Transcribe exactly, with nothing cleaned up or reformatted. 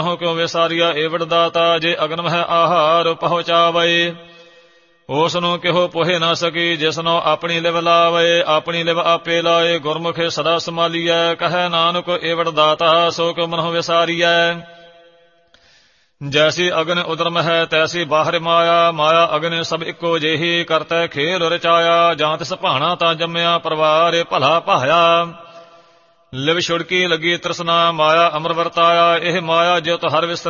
ਹੋ ਕਿਉ ਵਿਸਾਰੀਆ ਏਵੜ ਦਾਤਾ ਜੇ ਅਗਨ ਮਹਿ ਆਹਾਰ ਪਹੁੰਚਾਵੇ ਉਸ ਨੂੰ ਕਿਹੋ ਪੋਹੇ ਨਾ ਸਕੀ ਜਿਸਨੋ ਆਪਣੀ ਲਿਵ ਲਾਵੇ ਆਪਣੀ ਲਿਵ ਆਪੇ ਲਾਏ ਗੁਰਮੁਖੇ ਸਦਾ ਸੰਭਾਲੀਐ ਕਹੈ ਨਾਨਕ ਏਵੜ ਦਾਤਾ ਸੋ ਕਿਉ ਮਨਹੁ ਵਿਸਾਰੀਐ ਜੈਸੀ ਅਗਨ ਉਦਰਮ ਹੈ ਤੈਸੀ ਬਾਹਰ ਮਾਇਆ ਮਾਇਆ ਅਗਨ ਸਭ ਇੱਕੋ ਜਿਹੀ ਕਰਤੈ ਖੇਲ ਰਚਾਇਆ ਜਾਂ ਤਿਸ ਭਾਣਾ ਤਾਂ ਜੰਮਿਆ ਪਰਵਾਰ ਭਲਾ ਭਾਇਆ ਲਿਵ ਛੁੜਕੀ ਲੱਗੀ ਤ੍ਰਿਸ਼ਨਾ ਮਾਇਆ ਅਮਰ ਵਰਤਾਇਆ ਇਹ ਮਾਇਆ ਜਿਤ ਹਰ ਵਿਸ